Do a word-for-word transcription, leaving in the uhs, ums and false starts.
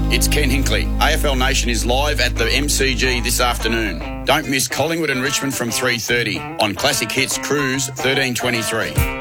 It's Ken Hinkley. A F L Nation is live at the M C G this afternoon. Don't miss Collingwood and Richmond from three thirty on Classic Hits Cruise thirteen twenty-three.